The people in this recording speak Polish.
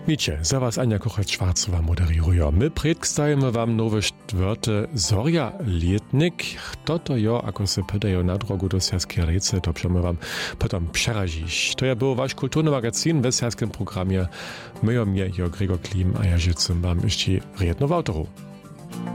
Wiecie, za was Anja Kochec-Schwarzowa moderirują. My predkstajemy wam nowe wörty Zorja Lietnik. Toto jo, ako se pytają na drogu do Serskie Rece, to przemy wam potem przerazić. To ja był wasz kulturny magazyn w serskim programie. Myjo mnie jo Gregor Klim, a ja życzę wam jeszcze riedno w autoru.